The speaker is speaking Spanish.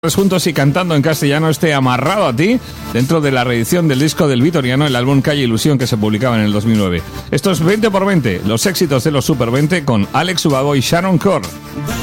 juntos y cantando en castellano este Amarrado a ti, dentro de la reedición del disco del Vitoriano, el álbum Calle Ilusión, que se publicaba en el 2009. Esto es 20 por 20, los éxitos de los Super 20 con Alex Ubago y Sharon Corr.